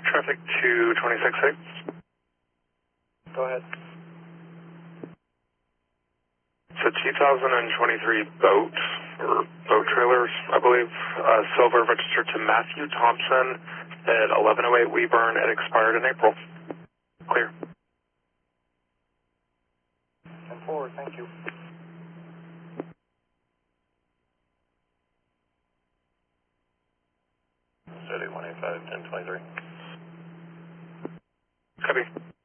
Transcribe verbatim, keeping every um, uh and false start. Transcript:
Traffic two twenty-six six. Go ahead. It's a two thousand twenty-three boat, or boat trailers, I believe. Uh, silver, registered to Matthew Thompson at eleven oh eight Weeburn. It expired in April. Clear. ten four, thank you. Steady one eight five, ten twenty-three. Copy.